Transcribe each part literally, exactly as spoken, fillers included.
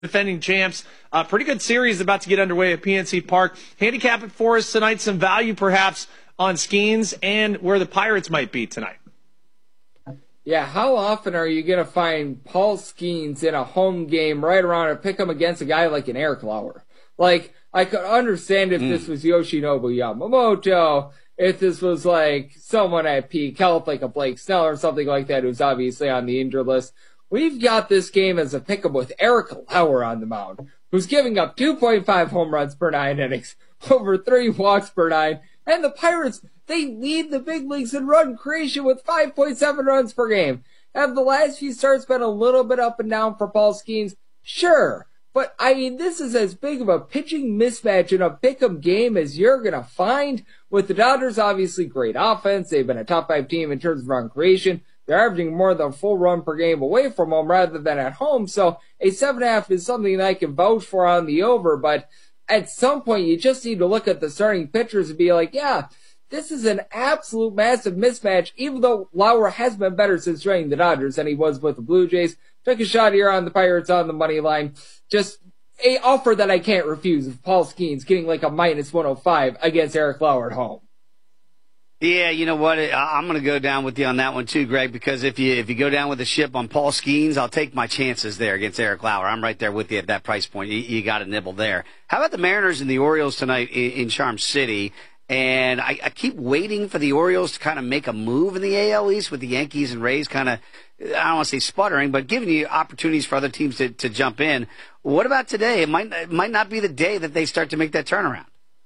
defending champs. Uh, pretty good series about to get underway at P N C Park. Handicap it for us tonight. Some value perhaps on Skeens and where the Pirates might be tonight. Yeah, how often are you going to find Paul Skeens in a home game right around or pick him against a guy like an Eric Lauer? Like, I could understand if mm. this was Yoshinobu Yamamoto, if this was like someone at peak health, like a Blake Snell or something like that, who's obviously on the injured list. We've got this game as a pick'em with Eric Lauer on the mound, who's giving up two point five home runs per nine innings, over three walks per nine, and the Pirates, they lead the big leagues in run creation with five point seven runs per game. Have the last few starts been a little bit up and down for Paul Skeens? Sure. But, I mean, this is as big of a pitching mismatch in a pick'em game as you're going to find. With the Dodgers, obviously great offense. They've been a top five team in terms of run creation. They're averaging more than a full run per game away from home rather than at home. So a seven and a half is something that I can vouch for on the over. But at some point, you just need to look at the starting pitchers and be like, yeah, this is an absolute massive mismatch, even though Lauer has been better since joining the Dodgers than he was with the Blue Jays. Took a shot here on the Pirates on the money line. Just a offer that I can't refuse of Paul Skeens getting like a minus one oh five against Eric Lauer at home. Yeah, you know what? I'm going to go down with you on that one too, Greg, because if you if you go down with the ship on Paul Skeens, I'll take my chances there against Eric Lauer. I'm right there with you at that price point. You, you got to nibble there. How about the Mariners and the Orioles tonight in, in Charm City? And I, I keep waiting for the Orioles to kind of make a move in the A L East with the Yankees and Rays kind of, I don't want to say sputtering, but giving you opportunities for other teams to, to jump in. What about today? It might, it might not be the day that they start to make that turnaround.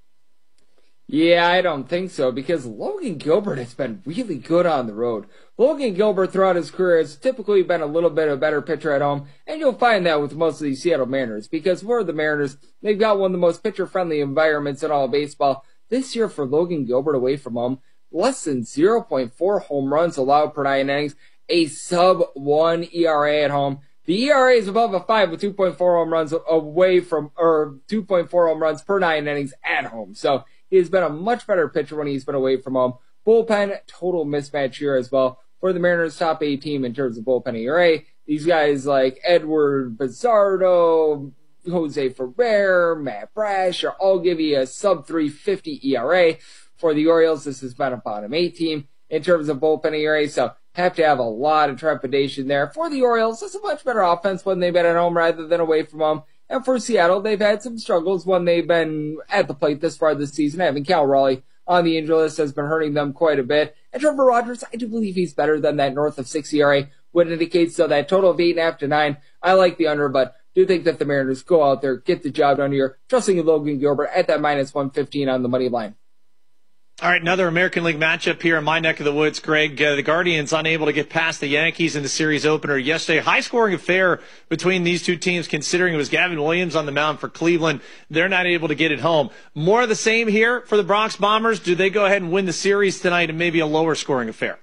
Yeah, I don't think so, because Logan Gilbert has been really good on the road. Logan Gilbert throughout his career has typically been a little bit of a better pitcher at home, and you'll find that with most of the Seattle Mariners, because for the Mariners, they've got one of the most pitcher-friendly environments in all of baseball. This year for Logan Gilbert away from home, less than zero point four home runs allowed per nine innings, a sub one E R A at home. The E R A is above a five with two point four home runs away from, or two point four home runs per nine innings at home. So he has been a much better pitcher when he's been away from home. Bullpen, total mismatch here as well. For the Mariners, top eight team in terms of bullpen E R A. These guys like Edward Bizardo, Jose Ferrer, Matt Brash are all giving you a sub three fifty E R A. For the Orioles, this has been a bottom eight team in terms of bullpen E R A, so have to have a lot of trepidation there. For the Orioles, it's a much better offense when they've been at home rather than away from home. And for Seattle, they've had some struggles when they've been at the plate this far this season. Having Cal Raleigh on the injury list has been hurting them quite a bit. And Trevor Rogers, I do believe he's better than that north of six E R A would indicate. So that total of eight and a half to nine, I like the under, but do think that the Mariners go out there, get the job done here, trusting in Logan Gilbert at that minus one fifteen on the money line. All right, another American League matchup here in my neck of the woods, Greg. Uh, the Guardians unable to get past the Yankees in the series opener yesterday. High-scoring affair between these two teams, considering it was Gavin Williams on the mound for Cleveland. They're not able to get it home. More of the same here for the Bronx Bombers. Do they go ahead and win the series tonight and maybe a lower-scoring affair?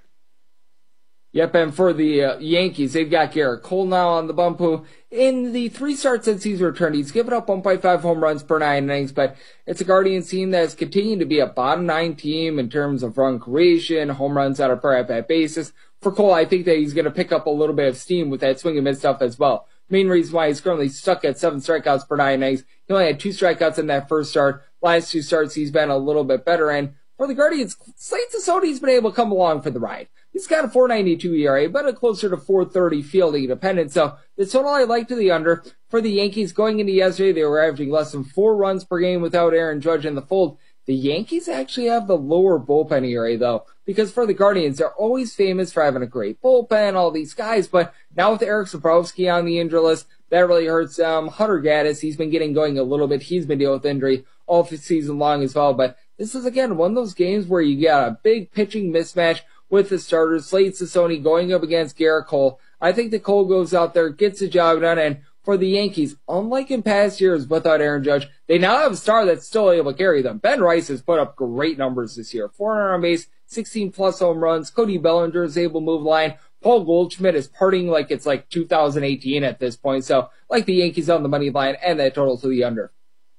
Yep, and for the uh, Yankees, they've got Garrett Cole now on the bump, who in the three starts since he's returned, he's given up one point five home runs per nine innings, but it's a Guardians team that's continuing to be a bottom nine team in terms of run creation, home runs on a per at-bat basis. For Cole, I think that he's going to pick up a little bit of steam with that swing and miss stuff as well. Main reason why he's currently stuck at seven strikeouts per nine innings. He only had two strikeouts in that first start. Last two starts, he's been a little bit better, and for the Guardians, Slade Cecconi's been able to come along for the ride. He's got a four ninety-two E R A, but a closer to four thirty fielding dependent. So the total I like to the under. For the Yankees going into yesterday, they were averaging less than four runs per game without Aaron Judge in the fold. The Yankees actually have the lower bullpen E R A though, because for the Guardians, they're always famous for having a great bullpen, all these guys, but now with Eric Sabrowski on the injury list, that really hurts them. Hunter Gaddis, he's been getting going a little bit. He's been dealing with injury all season long as well, but this is again one of those games where you got a big pitching mismatch with the starters. Slade Cecconi going up against Garrett Cole. I think that Cole goes out there, gets the job done, and for the Yankees, unlike in past years without Aaron Judge, they now have a star that's still able to carry them. Ben Rice has put up great numbers this year. four hundred on base, sixteen plus home runs. Cody Bellinger is able to move line. Paul Goldschmidt is partying like it's like two thousand eighteen at this point. So, like the Yankees on the money line and that total to the under.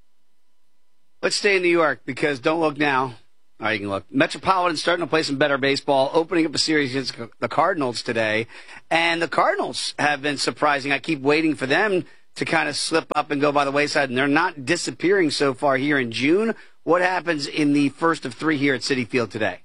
Let's stay in New York because don't look now. All right, you can look. Metropolitan starting to play some better baseball, opening up a series against the Cardinals today. And the Cardinals have been surprising. I keep waiting for them to kind of slip up and go by the wayside, and they're not disappearing so far here in June. What happens in the first of three here at Citi Field today?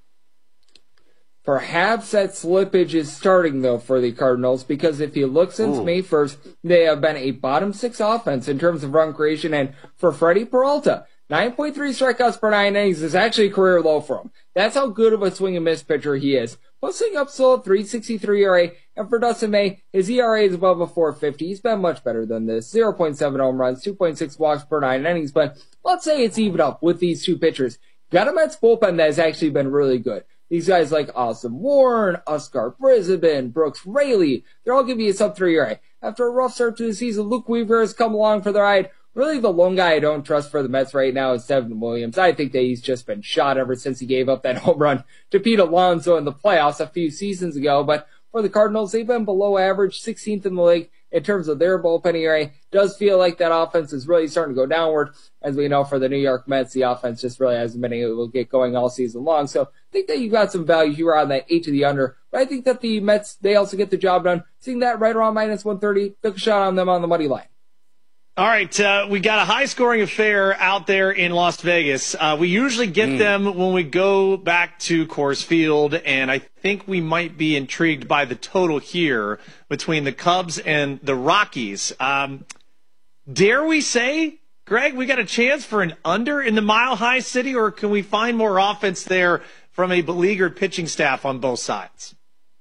Perhaps that slippage is starting, though, for the Cardinals, because if you look since Ooh. May first, they have been a bottom six offense in terms of run creation, and for Freddie Peralta, nine point three strikeouts per nine innings is actually a career low for him. That's how good of a swing and miss pitcher he is. Posting up still at three sixty-three E R A, and for Dustin May, his E R A is above a four fifty. He's been much better than this. zero point seven home runs, two point six walks per nine innings, but let's say it's even up with these two pitchers. Got a Mets bullpen that has actually been really good. These guys like Austin Warren, Oscar Brisbane, Brooks Raley, they're all giving you a sub three E R A. After a rough start to the season, Luke Weaver has come along for the ride. Really, the lone guy I don't trust for the Mets right now is Devin Williams. I think that he's just been shot ever since he gave up that home run to Pete Alonso in the playoffs a few seasons ago. But for the Cardinals, they've been below average, sixteenth in the league in terms of their bullpen E R A. Does feel like that offense is really starting to go downward. As we know, for the New York Mets, the offense just really hasn't been able to get going all season long. So I think that you got some value here on that eight to the under. But I think that the Mets, they also get the job done. Seeing that right around minus one thirty, took a shot on them on the money line. All right, uh, we got a high-scoring affair out there in Las Vegas. Uh, we usually get mm. them when we go back to Coors Field, and I think we might be intrigued by the total here between the Cubs and the Rockies. Um, dare we say, Greg, we got a chance for an under in the Mile High City, or can we find more offense there from a beleaguered pitching staff on both sides?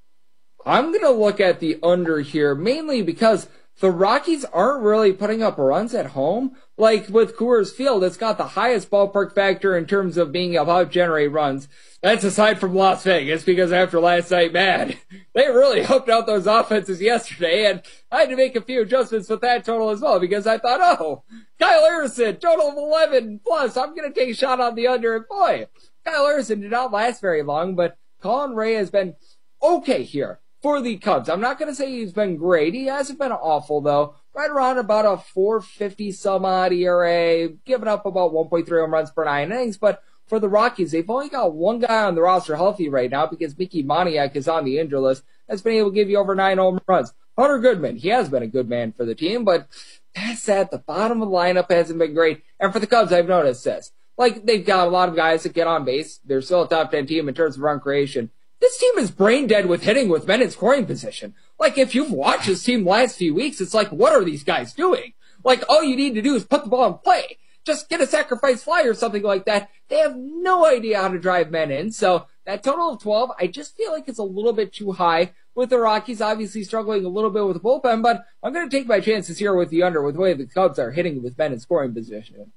I'm going to look at the under here, mainly because the Rockies aren't really putting up runs at home. Like with Coors Field, it's got the highest ballpark factor in terms of being able to generate runs. That's aside from Las Vegas, because after last night, man, they really hooked out those offenses yesterday, and I had to make a few adjustments with that total as well, because I thought, oh, Kyle Harrison, total of eleven plus, I'm going to take a shot on the under, and boy, Kyle Harrison did not last very long, but Colin Ray has been okay here for the Cubs. I'm not going to say he's been great. He hasn't been awful, though. Right around about a four fifty some odd E R A, giving up about one point three home runs per nine innings. But for the Rockies, they've only got one guy on the roster healthy right now because Mickey Moniak is on the injured list. That's been able to give you over nine home runs. Hunter Goodman, he has been a good man for the team, but past that, the bottom of the lineup hasn't been great. And for the Cubs, I've noticed this. Like, they've got a lot of guys that get on base. They're still a top ten team in terms of run creation. This team is brain dead with hitting with men in scoring position. Like, if you've watched this team last few weeks, it's like, what are these guys doing? Like, all you need to do is put the ball in play. Just get a sacrifice fly or something like that. They have no idea how to drive men in. So that total of twelve, I just feel like it's a little bit too high, with the Rockies obviously struggling a little bit with the bullpen, but I'm going to take my chances here with the under with the way the Cubs are hitting with men in scoring position.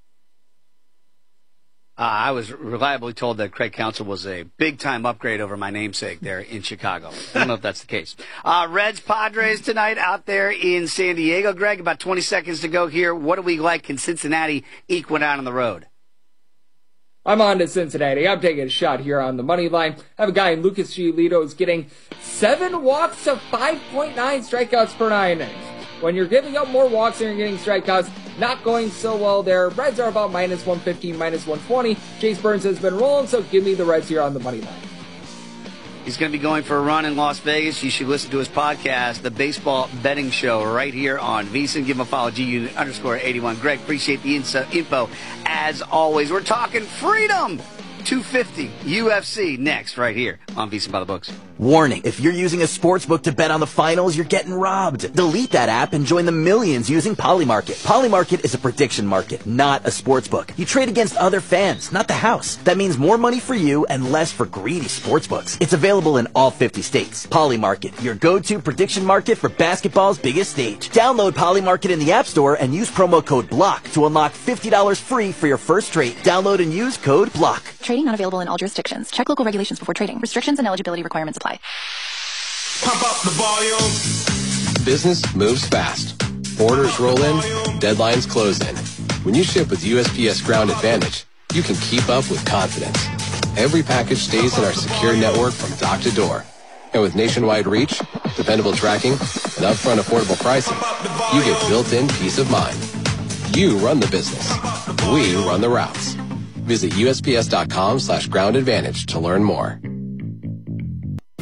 Uh, I was reliably told that Craig Counsell was a big-time upgrade over my namesake there in Chicago. I don't know if that's the case. Uh, Reds, Padres tonight out there in San Diego. Greg, about twenty seconds to go here. What do we like? Can Cincinnati eke one out on the road? I'm on to Cincinnati. I'm taking a shot here on the money line. I have a guy in Lucas Giolito who's getting seven walks to five point nine strikeouts per nine innings. When you're giving up more walks than you're getting strikeouts, not going so well there. Reds are about minus one fifteen, minus one twenty. Chase Burns has been rolling, so give me the Reds here on the money line. He's going to be going for a run in Las Vegas. You should listen to his podcast, The Baseball Betting Show, right here on VSiN. Give him a follow, G U underscore eighty-one. Greg, appreciate the info as always. We're talking freedom. two fifty U F C next right here on VSiN by the Books. Warning, if you're using a sportsbook to bet on the finals, you're getting robbed. Delete that app and join the millions using Polymarket. Polymarket is a prediction market, not a sportsbook. You trade against other fans, not the house. That means more money for you and less for greedy sportsbooks. It's available in all fifty states. Polymarket, your go-to prediction market for basketball's biggest stage. Download Polymarket in the App Store and use promo code BLOCK to unlock fifty dollars free for your first trade. Download and use code BLOCK. Trading not available in all jurisdictions. Check local regulations before trading. Restrictions and eligibility requirements apply. Pump up the volume. Business moves fast. Orders roll in, deadlines close in. When you ship with U S P S Ground Advantage, you can keep up with confidence. Every package stays in our secure network from dock to door. And with nationwide reach, dependable tracking, and upfront affordable pricing, you get built-in peace of mind. You run the business. We run the routes. Visit U S P S dot com slash ground advantage to learn more.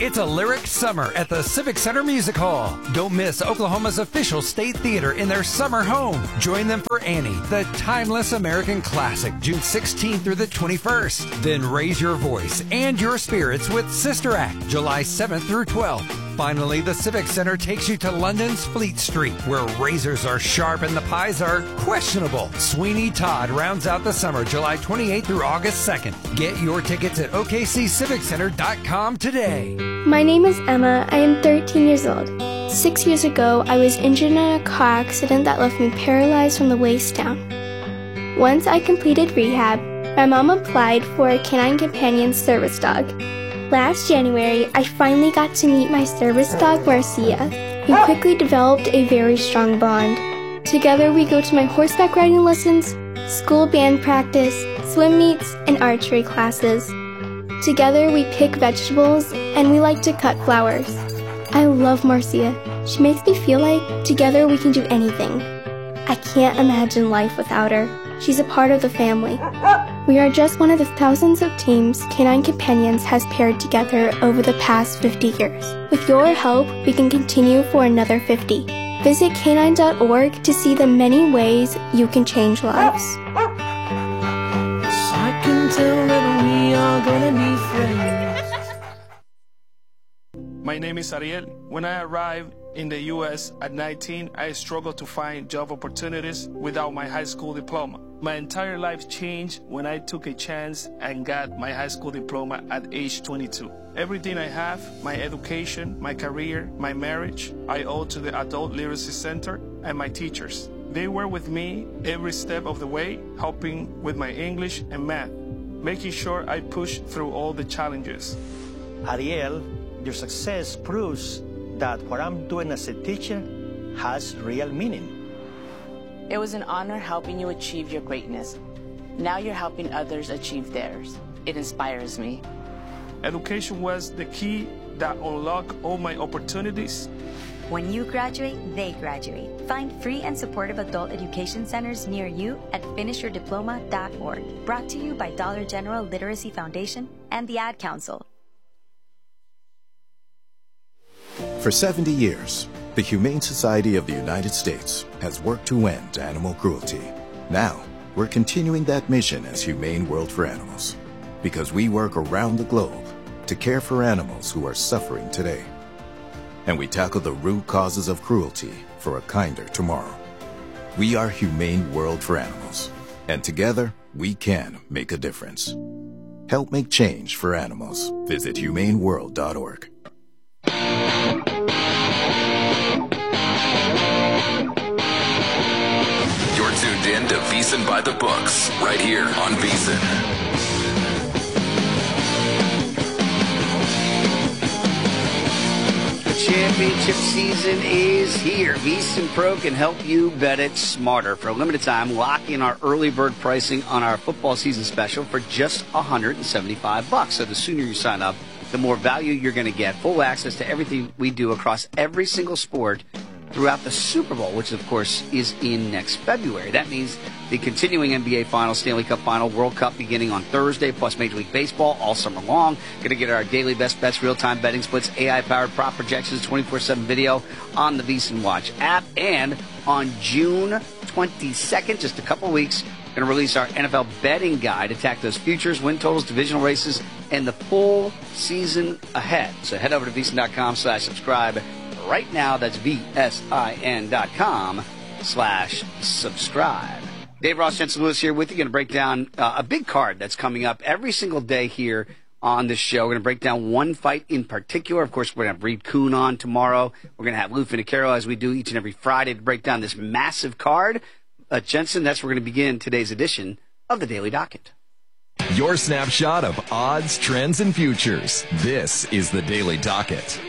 It's a lyric summer at the Civic Center Music Hall. Don't miss Oklahoma's official state theater in their summer home. Join them for Annie, the timeless American classic, June sixteenth through the twenty-first. Then raise your voice and your spirits with Sister Act, July seventh through twelfth. Finally, the Civic Center takes you to London's Fleet Street, where razors are sharp and the pies are questionable. Sweeney Todd rounds out the summer, July twenty-eighth through August second. Get your tickets at O K C civic center dot com today. My name is Emma. I am thirteen years old. Six years ago, I was injured in a car accident that left me paralyzed from the waist down. Once I completed rehab, my mom applied for a Canine Companion service dog. Last January, I finally got to meet my service dog, Marcia. We quickly developed a very strong bond. Together, we go to my horseback riding lessons, school band practice, swim meets, and archery classes. Together, we pick vegetables, and we like to cut flowers. I love Marcia. She makes me feel like together we can do anything. I can't imagine life without her. She's a part of the family. We are just one of the thousands of teams Canine Companions has paired together over the past fifty years. With your help, we can continue for another fifty. Visit canine dot org to see the many ways you can change lives. I can tell that we are gonna be friends. My name is Ariel. When I arrived in the U S at nineteen, I struggled to find job opportunities without my high school diploma. My entire life changed when I took a chance and got my high school diploma at age twenty-two. Everything I have, my education, my career, my marriage, I owe to the Adult Literacy Center and my teachers. They were with me every step of the way, helping with my English and math, making sure I pushed through all the challenges. Ariel, your success proves that what I'm doing as a teacher has real meaning. It was an honor helping you achieve your greatness. Now you're helping others achieve theirs. It inspires me. Education was the key that unlocked all my opportunities. When you graduate, they graduate. Find free and supportive adult education centers near you at finish your diploma dot org. Brought to you by Dollar General Literacy Foundation and the Ad Council. For seventy years, the Humane Society of the United States has worked to end animal cruelty. Now, we're continuing that mission as Humane World for Animals, because we work around the globe to care for animals who are suffering today. And we tackle the root causes of cruelty for a kinder tomorrow. We are Humane World for Animals, and together, we can make a difference. Help make change for animals. Visit humane world dot org. You're tuned in to VSiN by the Books, right here on VSiN. Championship season is here. VSiN Pro can help you bet it smarter. For a limited time, lock in our early bird pricing on our football season special for just one hundred seventy-five bucks. So the sooner you sign up, the more value you're going to get. Full access to everything we do across every single sport throughout the Super Bowl, which, of course, is in next February. That means the continuing N B A Final, Stanley Cup Final, World Cup beginning on Thursday, plus Major League Baseball all summer long. Going to get our daily best bets, real-time betting splits, A I-powered prop projections, twenty-four seven video on the VSiN Watch app. And on June twenty-second, just a couple weeks, going to release our N F L betting guide. Attack those futures, win totals, divisional races, and the full season ahead. So head over to VSiN.com slash subscribe right now. That's V-S-I-N dot com slash subscribe. Dave Ross, Jensen Lewis here with you. Going to break down uh, a big card that's coming up every single day here on this show. We're going to break down one fight in particular. Of course, we're going to have Reed Kuhn on tomorrow. We're going to have Lou Finicaro, as we do each and every Friday, to break down this massive card. Uh, Jensen, that's where we're going to begin today's edition of the Daily Docket. Your snapshot of odds, trends, and futures. This is the Daily Docket.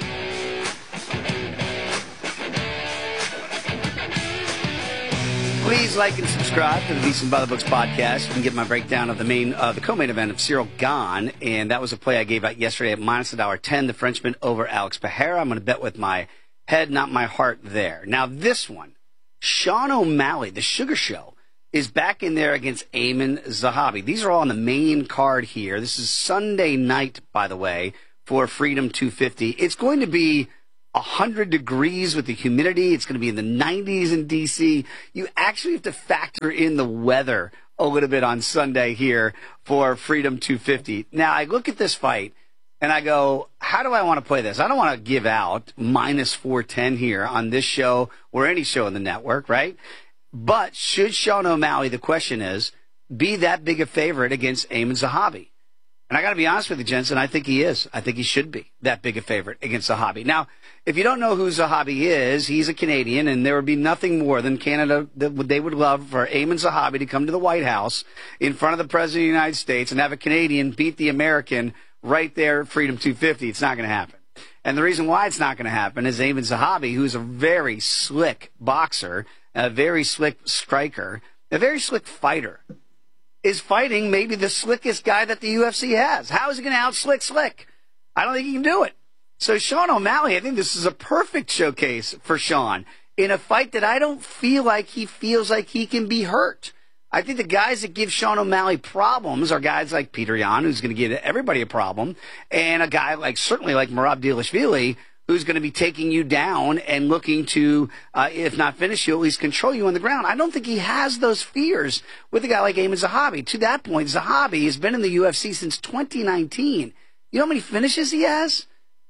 Please like and subscribe to the VSiN by the Books podcast. You can get my breakdown of the main, uh, the co-main event of Cyril Gane, and that was a play I gave out yesterday at minus a dollar ten. The Frenchman over Alex Pereira. I'm going to bet with my head, not my heart. There. Now this one, Sean O'Malley, the Sugar Show, is back in there against Ayman Zahabi. These are all on the main card here. This is Sunday night, by the way, for Freedom two fifty. It's going to be one hundred degrees with the humidity. It's going to be in the nineties in D C. You actually have to factor in the weather a little bit on Sunday here for Freedom two fifty. Now, I look at this fight and I go, how do I want to play this? I don't want to give out minus four ten here on this show or any show in the network, right? But should Sean O'Malley, the question is, be that big a favorite against Aiemann Zahabi? And I got to be honest with you, Jensen, I think he is. I think he should be that big a favorite against Zahabi. Now, if you don't know who Zahabi is, he's a Canadian, and there would be nothing more than Canada that they would love for Aiemann Zahabi to come to the White House in front of the President of the United States and have a Canadian beat the American right there at Freedom two fifty. It's not going to happen. And the reason why it's not going to happen is Aiemann Zahabi, who's a very slick boxer, a very slick striker, a very slick fighter, is fighting maybe the slickest guy that the U F C has. How is he going to out-slick Slick? I don't think he can do it. So Sean O'Malley, I think this is a perfect showcase for Sean in a fight that I don't feel like he feels like he can be hurt. I think the guys that give Sean O'Malley problems are guys like Peter Yan, who's going to give everybody a problem, and a guy like, certainly like Merab Dvalishvili, who's going to be taking you down and looking to, uh, if not finish you, at least control you on the ground. I don't think he has those fears with a guy like Aiemann Zahabi. To that point, Zahabi has been in the U F C since twenty nineteen. You know how many finishes he has?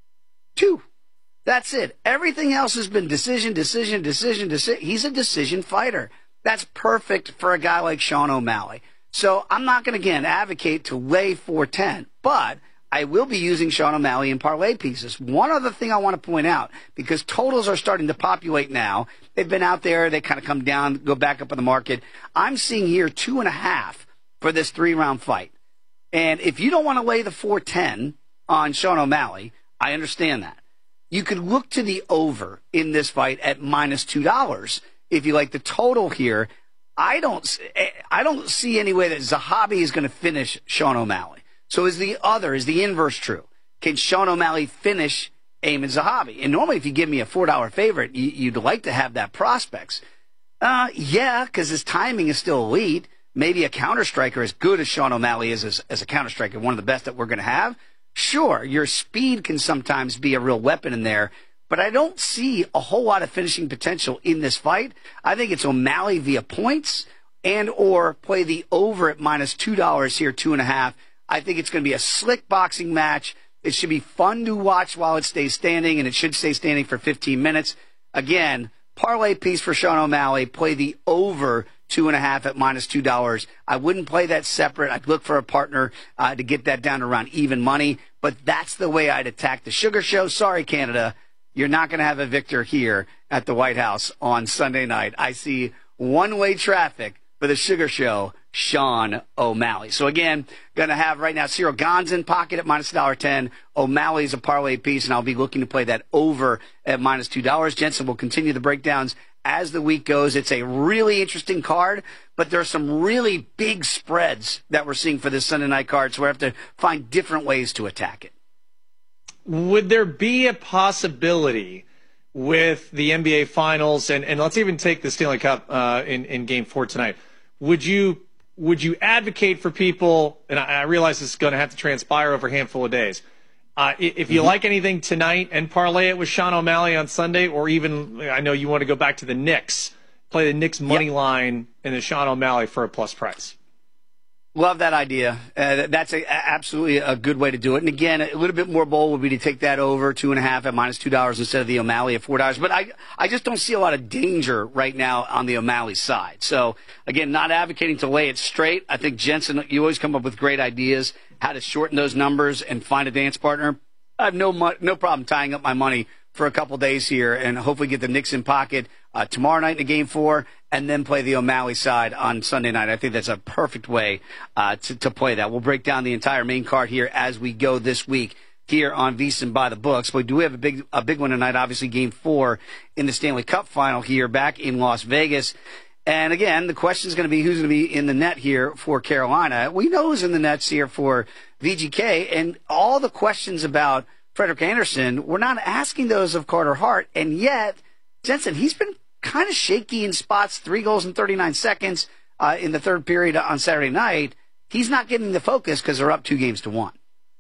Two. That's it. Everything else has been decision, decision, decision, decision. He's a decision fighter. That's perfect for a guy like Sean O'Malley. So I'm not going to, again, advocate to lay four ten, but I will be using Sean O'Malley in parlay pieces. One other thing I want to point out, because totals are starting to populate now. They've been out there. They kind of come down, go back up in the market. I'm seeing here two and a half for this three-round fight. And if you don't want to lay the four ten on Sean O'Malley, I understand that. You could look to the over in this fight at minus two dollars if you like the total here. I don't, I don't see any way that Zahabi is going to finish Sean O'Malley. So is the other, is the inverse true? Can Sean O'Malley finish Aiemann Zahabi? And normally if you give me a four dollar favorite, you, you'd like to have that prospects. Uh, yeah, because his timing is still elite. Maybe a counter-striker as good as Sean O'Malley is as, as a counter-striker, one of the best that we're going to have. Sure, your speed can sometimes be a real weapon in there, but I don't see a whole lot of finishing potential in this fight. I think it's O'Malley via points and or play the over at minus two dollars here, two and a half. I think it's going to be a slick boxing match. It should be fun to watch while it stays standing, and it should stay standing for fifteen minutes. Again, parlay piece for Sean O'Malley, play the over two and a half at minus two dollars. I wouldn't play that separate. I'd look for a partner uh, to get that down to around even money, but that's the way I'd attack the Sugar Show. Sorry, Canada, you're not going to have a victor here at the White House on Sunday night. I see one-way traffic for the Sugar Show, Sean O'Malley. So again, going to have right now Cyril Gans in pocket at minus one dollar ten. O'Malley's a parlay piece, and I'll be looking to play that over at minus two dollars. Jensen will continue the breakdowns as the week goes. It's a really interesting card, but there are some really big spreads that we're seeing for this Sunday night card, so we have to find different ways to attack it. Would there be a possibility with the N B A Finals, and, and let's even take the Stanley Cup uh, in, in Game four tonight, would you would you advocate for people, and I, I realize this is going to have to transpire over a handful of days, uh, if you mm-hmm. like anything tonight and parlay it with Sean O'Malley on Sunday, or even, I know you want to go back to the Knicks, play the Knicks money yep. line and the Sean O'Malley for a plus price? Love that idea. Uh, that's a, absolutely a good way to do it. And again, a little bit more bold would be to take that over two and a half at minus two dollars instead of the O'Malley at four dollars. But I, I just don't see a lot of danger right now on the O'Malley side. So again, not advocating to lay it straight. I think Jensen, you always come up with great ideas how to shorten those numbers and find a dance partner. I have no no problem tying up my money for a couple days here and hopefully get the Knicks in pocket uh, tomorrow night in a game four, and then play the O'Malley side on Sunday night. I think that's a perfect way uh, to, to play that. We'll break down the entire main card here as we go this week here on VSiN by the Books. But do we have a big a big one tonight? Obviously, Game Four in the Stanley Cup Final here back in Las Vegas. And again, the question is going to be who's going to be in the net here for Carolina. We know who's in the nets here for V G K, and all the questions about Frederik Andersen, we're not asking those of Carter Hart, and yet, Jensen, he's been kind of shaky in spots, three goals in thirty-nine seconds uh, in the third period on Saturday night. He's not getting the focus because they're up two games to one.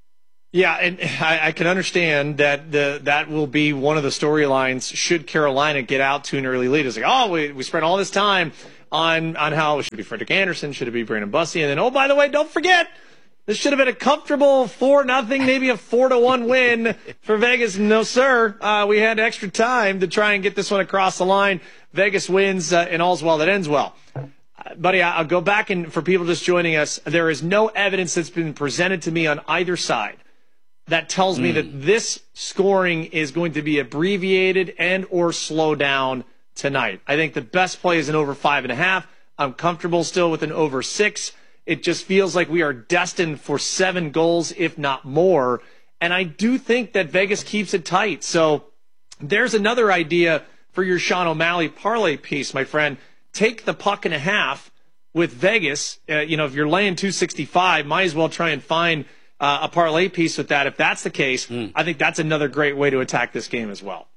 Yeah, and I, I can understand that the that will be one of the storylines should Carolina get out to an early lead. It's like, oh, we, we spent all this time on on how it should be Frederick Anderson, should it be Brandon Busty, and then, oh, by the way, don't forget, this should have been a comfortable four nothing, maybe a four to one win for Vegas. No, sir. Uh, we had extra time to try and get this one across the line. Vegas wins, uh, and all's well that ends well. Uh, buddy, I'll go back, and for people just joining us, there is no evidence that's been presented to me on either side that tells me mm. that this scoring is going to be abbreviated and or slow down tonight. I think the best play is an over five and a half. I'm comfortable still with an over six. It just feels like we are destined for seven goals, if not more. And I do think that Vegas keeps it tight. So there's another idea for your Sean O'Malley parlay piece, my friend. Take the puck and a half with Vegas. Uh, you know, if you're laying two sixty-five, might as well try and find Uh, a parlay piece with that. If that's the case, mm. I think that's another great way to attack this game as well.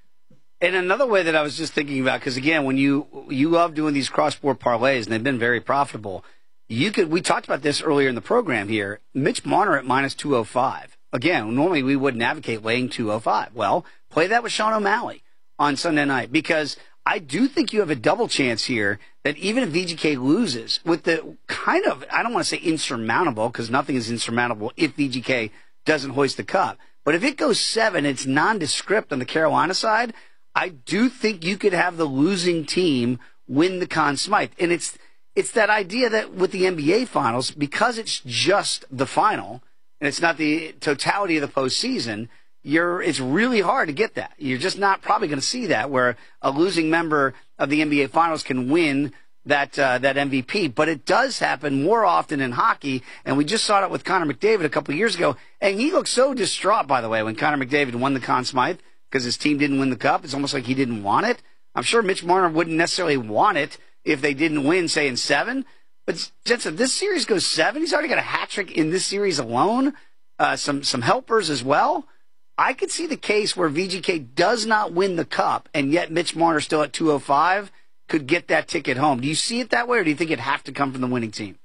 And another way that I was just thinking about, because again, when you you love doing these cross-board parlays, and they've been very profitable, you could. We talked about this earlier in the program here. Mitch Marner at minus two oh five. Again, normally we wouldn't advocate laying two oh five. Well, play that with Sean O'Malley on Sunday night, because I do think you have a double chance here that even if V G K loses, with the kind of, I don't want to say insurmountable, because nothing is insurmountable if V G K doesn't hoist the cup. But if it goes seven, it's nondescript on the Carolina side, I do think you could have the losing team win the Conn Smythe. And it's it's that idea that with the N B A Finals, because it's just the final, and it's not the totality of the postseason, You're, it's really hard to get that. You're just not probably going to see that, where a losing member of the N B A Finals can win that uh, that M V P. But it does happen more often in hockey, and we just saw it with Connor McDavid a couple of years ago. And he looked so distraught, by the way, when Connor McDavid won the Conn Smythe because his team didn't win the cup. It's almost like he didn't want it. I'm sure Mitch Marner wouldn't necessarily want it if they didn't win, say, in seven. But Jensen, this series goes seven. He's already got a hat trick in this series alone. Uh, some some helpers as well. I could see the case where V G K does not win the cup, and yet Mitch Marner, still at two oh five, could get that ticket home. Do you see it that way, or do you think it'd have to come from the winning team?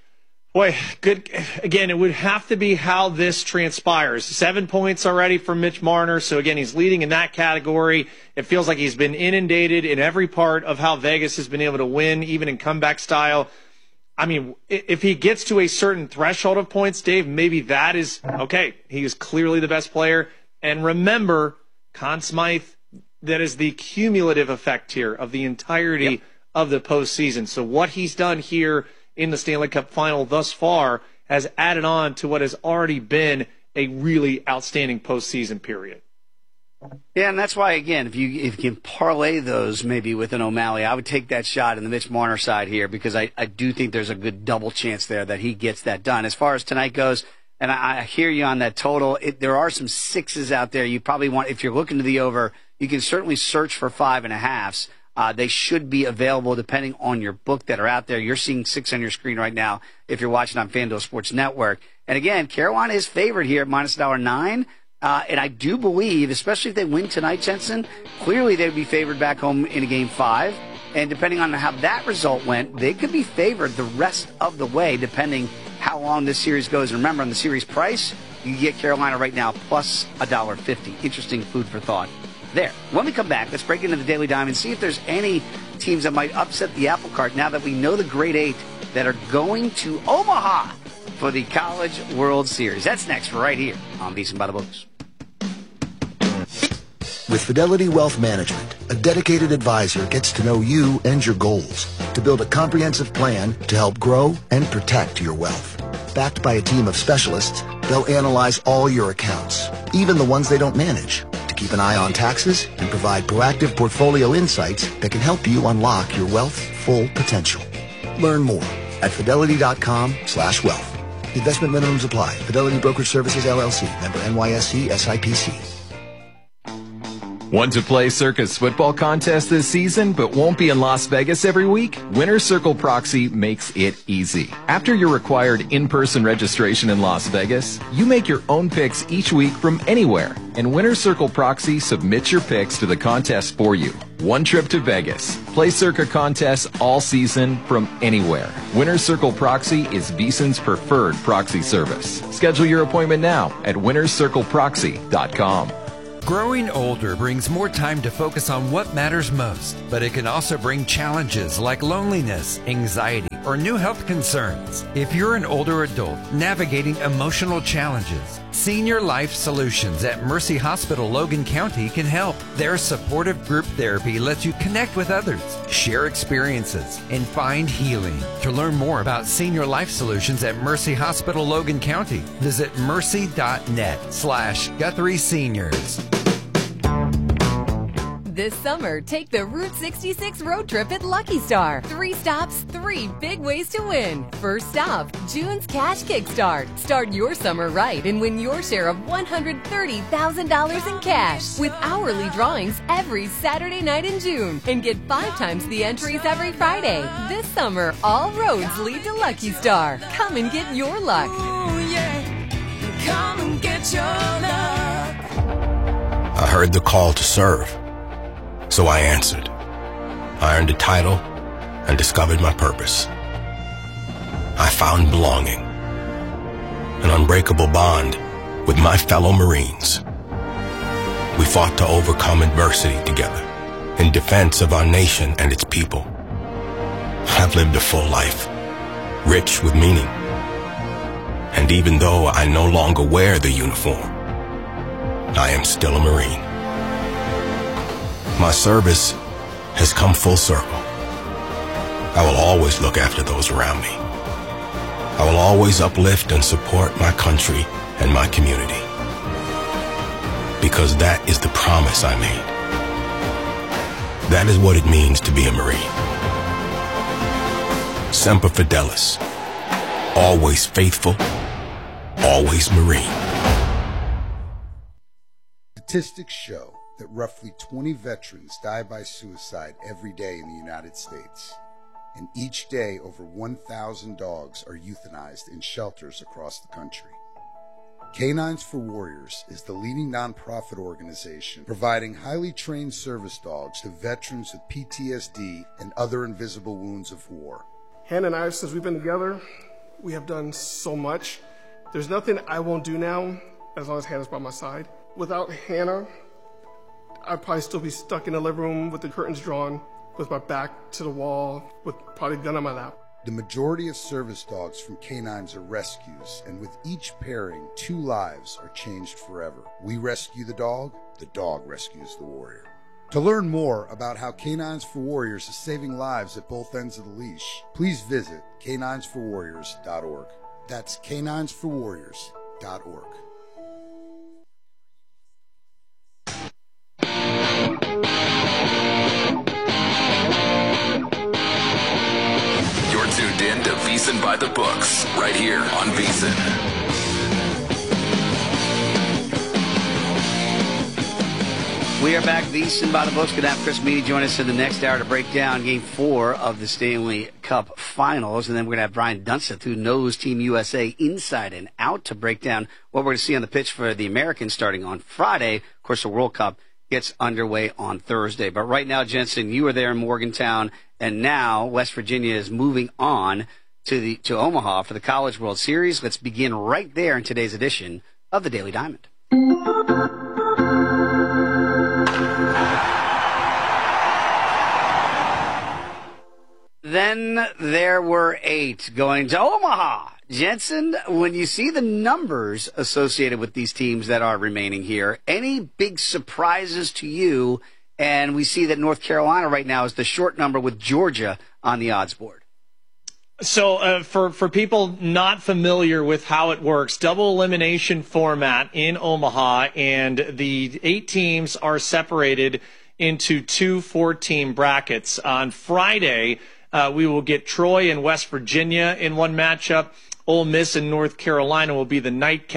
Boy, good. Again, it would have to be how this transpires. Seven points already for Mitch Marner, so again, he's leading in that category. It feels like he's been inundated in every part of how Vegas has been able to win, even in comeback style. I mean, if he gets to a certain threshold of points, Dave, maybe that is, okay, he is clearly the best player. And remember, Conn Smythe, that is the cumulative effect here of the entirety yep. of the postseason. So what he's done here in the Stanley Cup final thus far has added on to what has already been a really outstanding postseason period. Yeah, and that's why, again, if you if you can parlay those maybe with an O'Malley, I would take that shot in the Mitch Marner side here, because I, I do think there's a good double chance there that he gets that done. As far as tonight goes, and I, I hear you on that total, it, there are some sixes out there. You probably want, if you're looking to the over, you can certainly search for five and a halves. Uh, they should be available depending on your book that are out there. You're seeing six on your screen right now if you're watching on FanDuel Sports Network. And again, Carolina is favored here at minus one dollar nine. Uh, and I do believe, especially if they win tonight, Jensen, clearly they would be favored back home in a game five. And depending on how that result went, they could be favored the rest of the way, depending how long this series goes. And remember, on the series price, you can get Carolina right now plus one dollar fifty. Interesting food for thought there. When we come back, let's break into the Daily Diamond, see if there's any teams that might upset the apple cart now that we know the Great Eight that are going to Omaha for the College World Series. That's next right here on VSiN by the Books. With Fidelity Wealth Management, a dedicated advisor gets to know you and your goals to build a comprehensive plan to help grow and protect your wealth. Backed by a team of specialists, they'll analyze all your accounts, even the ones they don't manage, to keep an eye on taxes and provide proactive portfolio insights that can help you unlock your wealth's full potential. Learn more at fidelity.com slash wealth. Investment minimums apply. Fidelity Brokerage Services, L L C. Member N Y S E, S I P C. Want to play Circa's football contest this season but won't be in Las Vegas every week? Winner's Circle Proxy makes it easy. After your required in-person registration in Las Vegas, you make your own picks each week from anywhere, and Winner's Circle Proxy submits your picks to the contest for you. One trip to Vegas. Play Circa contests all season from anywhere. Winner's Circle Proxy is VSiN's preferred proxy service. Schedule your appointment now at winners circle proxy dot com. Growing older brings more time to focus on what matters most, but it can also bring challenges like loneliness, anxiety, or new health concerns. If you're an older adult navigating emotional challenges, Senior Life Solutions at Mercy Hospital Logan County can help. Their supportive group therapy lets you connect with others, share experiences, and find healing. To learn more about Senior Life Solutions at Mercy Hospital Logan County, visit mercy.net slash Guthrie Seniors. This summer, take the Route sixty-six road trip at Lucky Star. Three stops, three big ways to win. First stop, June's Cash Kickstart. Start your summer right and win your share of one hundred thirty thousand dollars in cash with hourly drawings every Saturday night in June. And get five times the entries every Friday. This summer, all roads lead to Lucky Star. Come and get your luck. Ooh, yeah. Come and get your luck. I heard the call to serve. So I answered. I earned a title and discovered my purpose. I found belonging, an unbreakable bond with my fellow Marines. We fought to overcome adversity together in defense of our nation and its people. I've lived a full life, rich with meaning. And even though I no longer wear the uniform, I am still a Marine. My service has come full circle. I will always look after those around me. I will always uplift and support my country and my community. Because that is the promise I made. That is what it means to be a Marine. Semper Fidelis. Always faithful. Always Marine. Statistics show that roughly twenty veterans die by suicide every day in the United States. And each day, over one thousand dogs are euthanized in shelters across the country. Canines for Warriors is the leading nonprofit organization providing highly trained service dogs to veterans with P T S D and other invisible wounds of war. Hannah and I, since we've been together, we have done so much. There's nothing I won't do now as long as Hannah's by my side. Without Hannah, I'd probably still be stuck in the living room with the curtains drawn, with my back to the wall, with probably a gun on my lap. The majority of service dogs from Canines are rescues, and with each pairing, two lives are changed forever. We rescue the dog, the dog rescues the warrior. To learn more about how Canines for Warriors is saving lives at both ends of the leash, please visit canines for warriors dot org. That's canines for warriors dot org. Tuned in to VSiN by the Books, right here on VSiN. We are back, VSiN by the Books. Good to have Chris Meany join us in the next hour to break down Game four of the Stanley Cup Finals. And then we're going to have Brian Dunseth, who knows Team U S A inside and out, to break down what we're going to see on the pitch for the Americans starting on Friday. Of course, the World Cup gets underway on Thursday. But right now, Jensen, you are there in Morgantown, and now West Virginia is moving on to the to Omaha for the College World Series. Let's begin right there in today's edition of the Daily Diamond. Then there were eight going to Omaha. Jensen, when you see the numbers associated with these teams that are remaining here, any big surprises to you? And we see that North Carolina right now is the short number with Georgia on the odds board. So uh, for, for people not familiar with how it works, double elimination format in Omaha, and the eight teams are separated into two four-team brackets. On Friday, uh, we will get Troy and West Virginia in one matchup. Ole Miss and North Carolina will be the nightcap.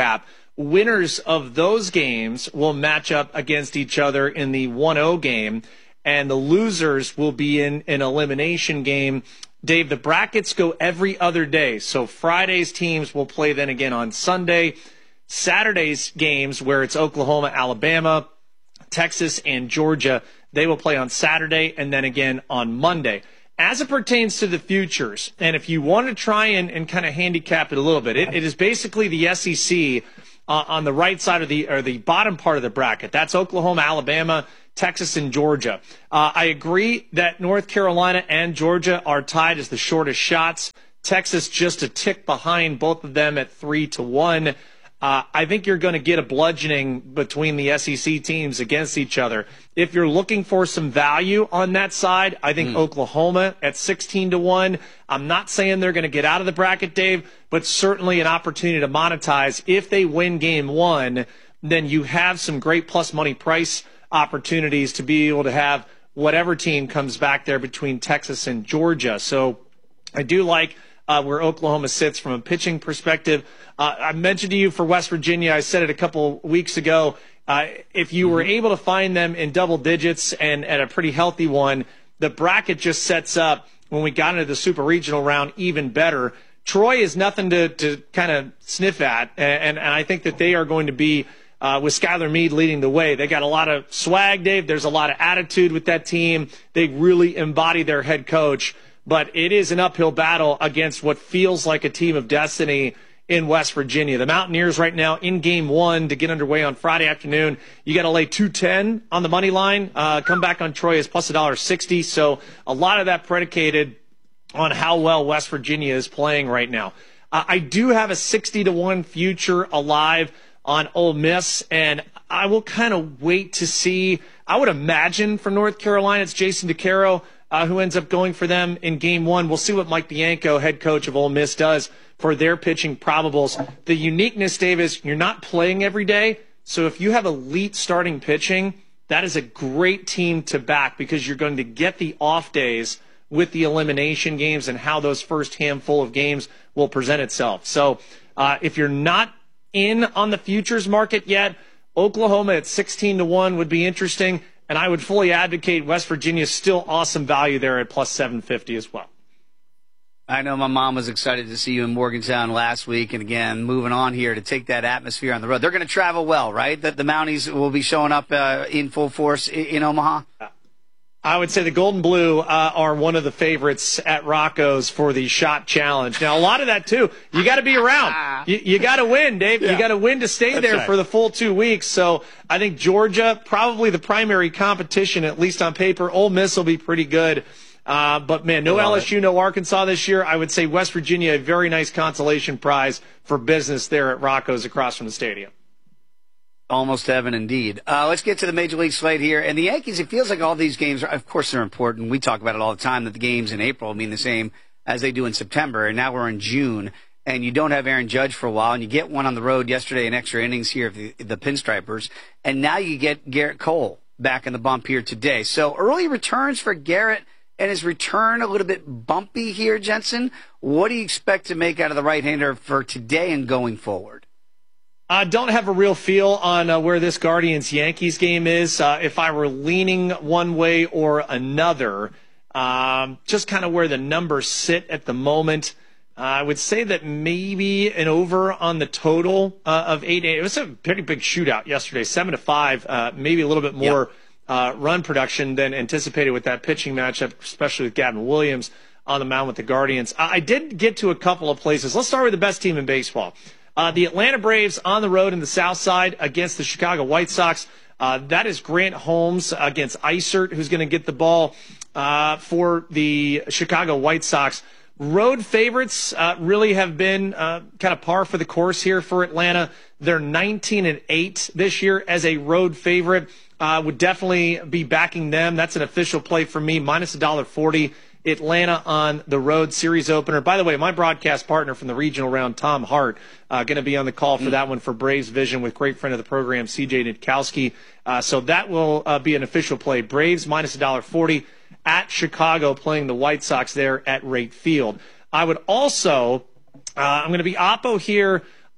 winners of those games will match up against each other in the one oh game, and the losers will be in an elimination game. Dave, the brackets go every other day, so Friday's teams will play then again on Sunday. Saturday's games, where it's Oklahoma, Alabama, Texas, and Georgia, they will play on Saturday and then again on Monday. As it pertains to the futures, and if you want to try and, and kind of handicap it a little bit, it, it is basically the S E C uh, on the right side of the or the bottom part of the bracket. That's Oklahoma, Alabama, Texas, and Georgia. Uh, I agree that North Carolina and Georgia are tied as the shortest shots. Texas just a tick behind both of them at three to one. Uh, I think you're going to get a bludgeoning between the S E C teams against each other. If you're looking for some value on that side, I think mm. Oklahoma at sixteen to one. I'm not saying they're going to get out of the bracket, Dave, but certainly an opportunity to monetize. If they win game one, then you have some great plus money price opportunities to be able to have whatever team comes back there between Texas and Georgia. So I do like uh, where Oklahoma sits from a pitching perspective. Uh, I mentioned to you for West Virginia, I said it a couple weeks ago, uh, if you were able to find them in double digits and at a pretty healthy one, the bracket just sets up, when we got into the super regional round, even better. Troy is nothing to, to kind of sniff at, and, and I think that they are going to be, uh, with Skylar Meade leading the way. They got a lot of swag, Dave. There's a lot of attitude with that team. They really embody their head coach, but it is an uphill battle against what feels like a team of destiny in West Virginia. The Mountaineers right now in game one to get underway on Friday afternoon. You got to lay two ten on the money line. Uh, come back on Troy is plus one dollar sixty. So a lot of that predicated on how well West Virginia is playing right now. Uh, I do have a sixty to one future alive on Ole Miss, and I will kind of wait to see. I would imagine for North Carolina, it's Jason DeCaro uh, who ends up going for them in game one. We'll see what Mike Bianco, head coach of Ole Miss, does for their pitching probables. The uniqueness, Dave, is you're not playing every day. So if you have elite starting pitching, that is a great team to back because you're going to get the off days with the elimination games and how those first handful of games will present itself. So uh, if you're not in on the futures market yet, Oklahoma at sixteen to one would be interesting. And I would fully advocate West Virginia, still awesome value there at plus seven fifty as well. I know my mom was excited to see you in Morgantown last week. And again, moving on here to take that atmosphere on the road. They're going to travel well, right? That the Mounties will be showing up uh, in full force in, in Omaha? I would say the Golden Blue uh, are one of the favorites at Rocco's for the shot challenge. Now, a lot of that, too, you got to be around. You, you got to win, Dave. Yeah. You got to win to stay That's there right. for the full two weeks. So I think Georgia, probably the primary competition, at least on paper. Ole Miss will be pretty good. Uh, but, man, no L S U, no Arkansas this year. I would say West Virginia, a very nice consolation prize for business there at Rocco's across from the stadium. Almost heaven indeed. Uh, let's get to the Major League slate here. And the Yankees, it feels like all these games, are, of course, they're important. We talk about it all the time, that the games in April mean the same as they do in September. And now we're in June, and you don't have Aaron Judge for a while. And you get one on the road yesterday in extra innings here of the, the Pinstripers. And now you get Garrett Cole back in the bump here today. So early returns for Garrett, and his return a little bit bumpy here, Jensen. What do you expect to make out of the right-hander for today and going forward? I uh, don't have a real feel on uh, where this Guardians-Yankees game is. Uh, if I were leaning one way or another, um, just kind of where the numbers sit at the moment, uh, I would say that maybe an over on the total uh, of eight. It was a pretty big shootout yesterday, seven to five. Uh, maybe a little bit more yep. uh, run production than anticipated with that pitching matchup, especially with Gavin Williams on the mound with the Guardians. I, I did get to a couple of places. Let's start with the best team in baseball. Uh, the Atlanta Braves on the road in the South Side against the Chicago White Sox. Uh, that is Grant Holmes against Isert, who's going to get the ball uh, for the Chicago White Sox. Road favorites uh, really have been uh, kind of par for the course here for Atlanta. They're nineteen and eight this year as a road favorite. Uh, would definitely be backing them. That's an official play for me, minus one dollar forty. Atlanta on the road series opener. By the way, my broadcast partner from the regional round, Tom Hart, uh, going to be on the call for mm. that one for Braves Vision with great friend of the program, C J Nitkowski. Uh, so that will uh, be an official play. Braves minus one dollar forty at Chicago, playing the White Sox there at Rate Field. I would also, uh, I'm going to be oppo here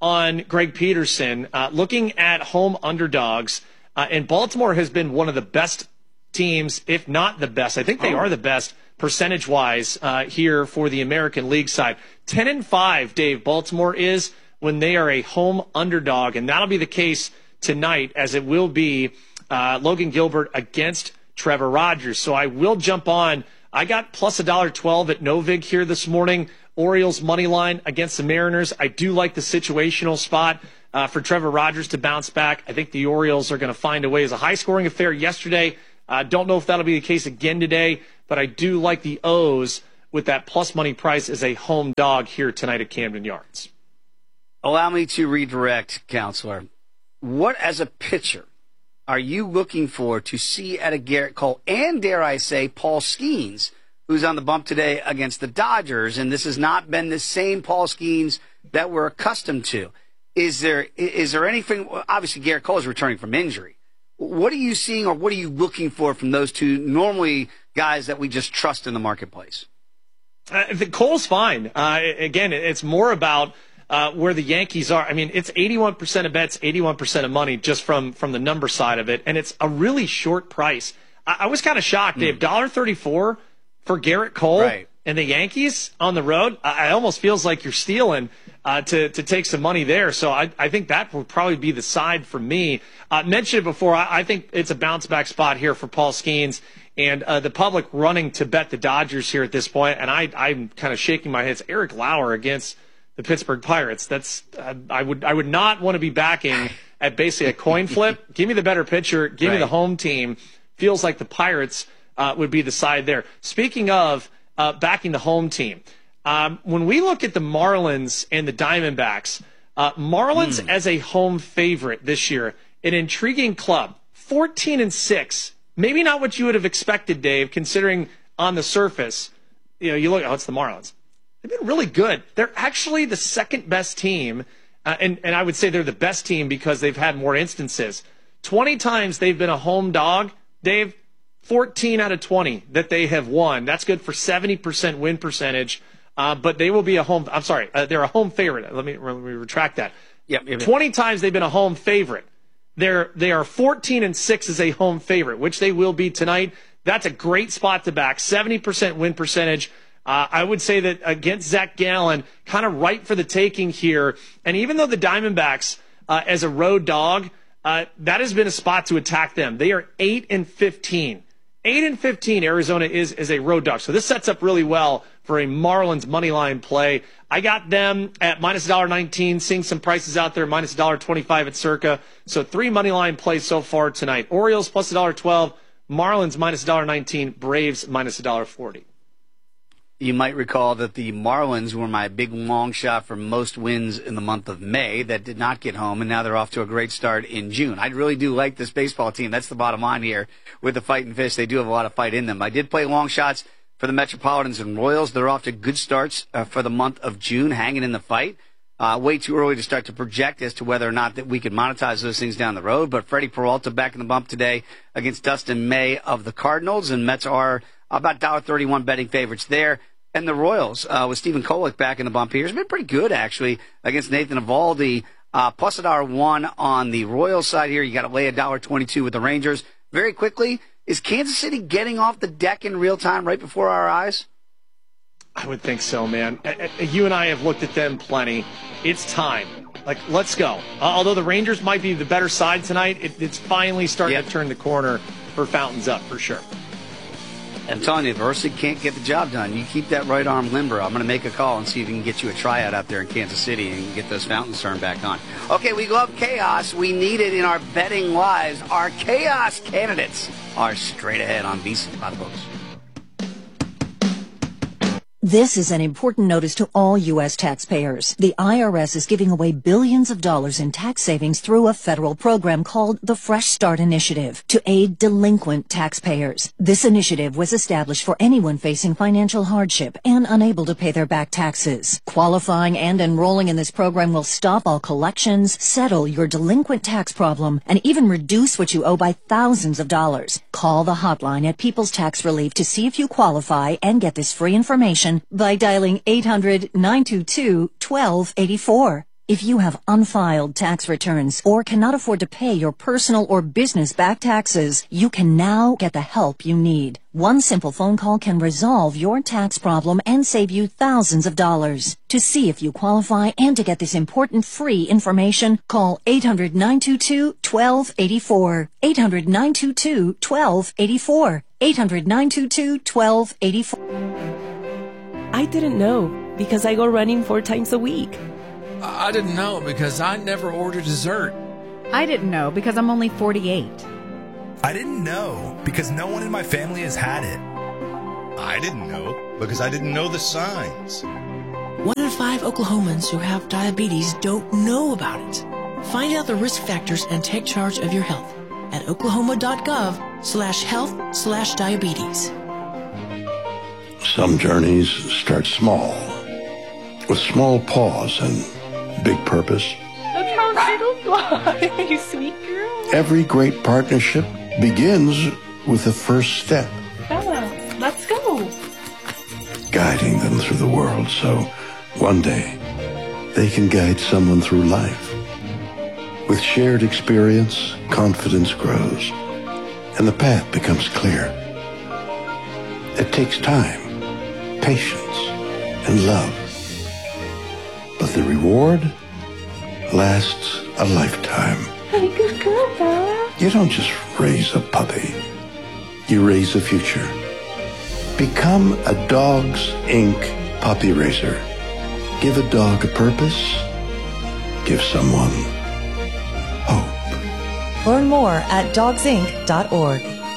on Greg Peterson, uh, looking at home underdogs, uh, and Baltimore has been one of the best teams, if not the best. I think they are the best percentage-wise uh, here for the American League side. ten and five, Dave, Baltimore is when they are a home underdog, and that'll be the case tonight, as it will be uh, Logan Gilbert against Trevor Rogers. So I will jump on. I got plus one dollar twelve at Novig here this morning. Orioles money line against the Mariners. I do like the situational spot uh, for Trevor Rogers to bounce back. I think the Orioles are going to find a way. It was a high-scoring affair yesterday. I uh, don't know if that'll be the case again today, but I do like the O's with that plus money price as a home dog here tonight at Camden Yards. Allow me to redirect, Counselor. What, as a pitcher, are you looking for to see out of Garrett Cole and, dare I say, Paul Skeens, who's on the bump today against the Dodgers? And this has not been the same Paul Skeens that we're accustomed to. Is there is there anything? Obviously, Garrett Cole is returning from injury. What are you seeing, or what are you looking for from those two normally guys that we just trust in the marketplace? Uh, the Cole's fine. Uh, again, it's more about uh, where the Yankees are. I mean, it's eighty-one percent of bets, eighty-one percent of money just from, from the number side of it, and it's a really short price. I, I was kind of shocked, Dave. one dollar thirty-four for Garrett Cole right. and the Yankees on the road. I, I almost feels like you're stealing uh, to, to take some money there. So I, I think that would probably be the side for me. I uh, mentioned it before. I, I think it's a bounce-back spot here for Paul Skeens. And uh, the public running to bet the Dodgers here at this point, and I, I'm kind of shaking my head. It's Eric Lauer against the Pittsburgh Pirates. That's uh, I would I would not want to be backing at basically a coin flip. Give me the better pitcher. Give right. me the home team. Feels like the Pirates uh, would be the side there. Speaking of uh, backing the home team, um, when we look at the Marlins and the Diamondbacks, uh, Marlins mm. as a home favorite this year, an intriguing club, fourteen and six. Maybe not what you would have expected, Dave, considering on the surface, you know, you look, oh, it's the Marlins. They've been really good. They're actually the second best team, uh, and, and I would say they're the best team because they've had more instances. twenty times they've been a home dog, Dave, fourteen out of twenty that they have won. That's good for seventy percent win percentage, uh, but they will be a home, I'm sorry, uh, they're a home favorite. Let me, let me retract that. Yep, yep, yep. twenty times they've been a home favorite. They're, they are fourteen and six as a home favorite, which they will be tonight. That's a great spot to back. seventy percent win percentage. Uh, I would say that against Zach Gallen, kind of right for the taking here. And even though the Diamondbacks, uh, as a road dog, uh, that has been a spot to attack them. They are eight and fifteen. eight and fifteen, Arizona is, is a road dog. So this sets up really well for a Marlins money line play. I got them at minus one dollar nineteen, seeing some prices out there, minus one dollar twenty-five at Circa. So three money line plays so far tonight. Orioles plus one dollar twelve, Marlins minus one dollar nineteen, Braves minus one dollar forty. You might recall that the Marlins were my big long shot for most wins in the month of May that did not get home, and now they're off to a great start in June. I really do like this baseball team. That's the bottom line here with the Fightin' Fish. They do have a lot of fight in them. I did play long shots for the Metropolitans and Royals. They're off to good starts uh, for the month of June, hanging in the fight. Uh, way too early to start to project as to whether or not that we could monetize those things down the road. But Freddie Peralta back in the bump today against Dustin May of the Cardinals, and Mets are about one dollar thirty-one betting favorites there. And the Royals, uh, with Stephen Kolek back in the bump here, has been pretty good, actually, against Nathan Eovaldi. Uh, plus one dollar one on the Royals side here. You got to lay one dollar twenty-two with the Rangers. Very quickly, is Kansas City getting off the deck in real time right before our eyes? I would think so, man. You and I have looked at them plenty. It's time. Like, let's go. Uh, although the Rangers might be the better side tonight, it, it's finally starting yep. to turn the corner for Fountains Up, for sure. I'm telling you, if Ursig can't get the job done, you keep that right arm limber. I'm going to make a call and see if we can get you a tryout out there in Kansas City and get those fountains turned back on. Okay, we love chaos. We need it in our betting lives. Our chaos candidates are straight ahead on VSiN by the Books. This is an important notice to all U S taxpayers. The I R S is giving away billions of dollars in tax savings through a federal program called the Fresh Start Initiative to aid delinquent taxpayers. This initiative was established for anyone facing financial hardship and unable to pay their back taxes. Qualifying and enrolling in this program will stop all collections, settle your delinquent tax problem, and even reduce what you owe by thousands of dollars. Call the hotline at People's Tax Relief to see if you qualify and get this free information by dialing eight hundred, nine two two, one two eight four. If you have unfiled tax returns or cannot afford to pay your personal or business back taxes, you can now get the help you need. One simple phone call can resolve your tax problem and save you thousands of dollars. To see if you qualify and to get this important free information, call eight hundred, nine two two, one two eight four. eight hundred, nine two two, one two eight four. eight hundred, nine two two, one two eight four. I didn't know because I go running four times a week. I didn't know because I never order dessert. I didn't know because I'm only forty-eight. I didn't know because no one in my family has had it. I didn't know because I didn't know the signs. One in five Oklahomans who have diabetes don't know about it. Find out the risk factors and take charge of your health at oklahoma.gov slash health slash diabetes. Some journeys start small, with small pause and big purpose. Look how little fly, you sweet girl. Every great partnership begins with the first step. Bella, let's go. Guiding them through the world so one day they can guide someone through life. With shared experience, confidence grows, and the path becomes clear. It takes time, patience, and love. But the reward lasts a lifetime. Hey, good girl, Bella. You don't just raise a puppy. You raise a future. Become a Dogs Incorporated puppy raiser. Give a dog a purpose. Give someone hope. Learn more at dogs inc dot org.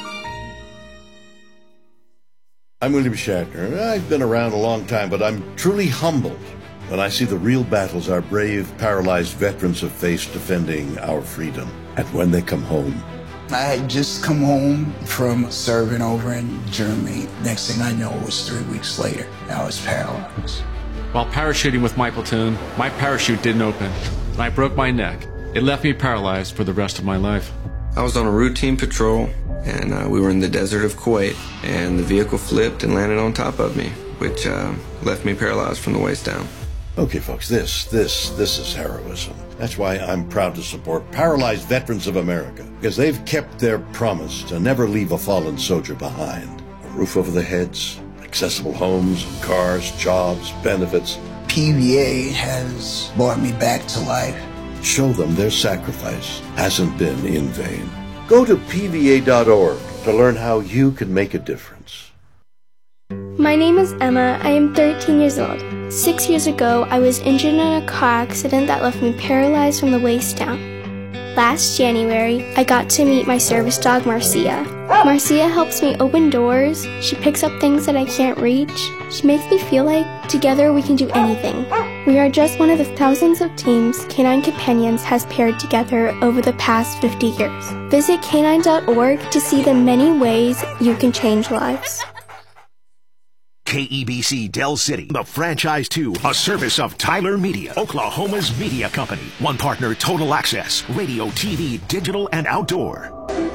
I'm William Shatner. I've been around a long time, but I'm truly humbled when I see the real battles our brave, paralyzed veterans have faced defending our freedom. And when they come home. I had just come home from serving over in Germany. Next thing I know, it was three weeks later. I was paralyzed. While parachuting with my platoon, my parachute didn't open, and I broke my neck. It left me paralyzed for the rest of my life. I was on a routine patrol, and uh, we were in the desert of Kuwait, and the vehicle flipped and landed on top of me, which uh, left me paralyzed from the waist down. Okay, folks, this, this, this is heroism. That's why I'm proud to support Paralyzed Veterans of America, because they've kept their promise to never leave a fallen soldier behind. A roof over their heads, accessible homes, cars, jobs, benefits. P V A has brought me back to life. Show them their sacrifice hasn't been in vain. Go to P V A dot org to learn how you can make a difference. My name is Emma. I am thirteen years old. Six years ago, I was injured in a car accident that left me paralyzed from the waist down. Last January, I got to meet my service dog, Marcia. Marcia helps me open doors. She picks up things that I can't reach. She makes me feel like together we can do anything. We are just one of the thousands of teams Canine Companions has paired together over the past fifty years. Visit canine dot org to see the many ways you can change lives. K E B C Del City, the franchise two, a service of Tyler Media, Oklahoma's media company. One partner, Total Access, radio, T V, digital, and outdoor.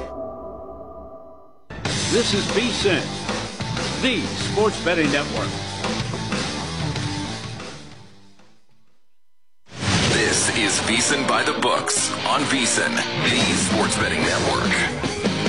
This is VSiN, the sports betting network. This is VSiN by the Books on VSiN, the sports betting network.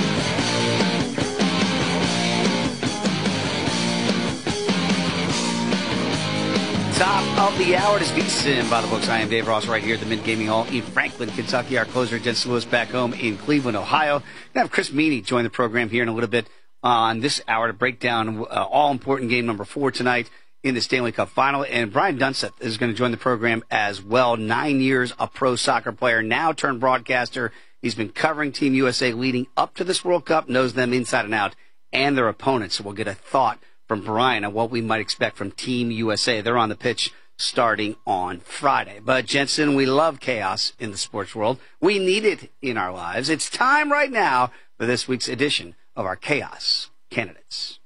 Top of the hour is VSiN by the Books. I am Dave Ross right here at the Mint Gaming Hall in Franklin, Kentucky. Our closer, Jensen Lewis, back home in Cleveland, Ohio. We're going to have Chris Meany join the program here in a little bit on this hour to break down uh, all-important game number four tonight in the Stanley Cup Final. And Brian Dunseth is going to join the program as well. Nine years a pro soccer player, now turned broadcaster. He's been covering Team U S A leading up to this World Cup, knows them inside and out, and their opponents. So we'll get a thought from Brian on what we might expect from Team U S A. They're on the pitch starting on Friday. But, Jensen, we love chaos in the sports world. We need it in our lives. It's time right now for this week's edition of our Chaos Candidates.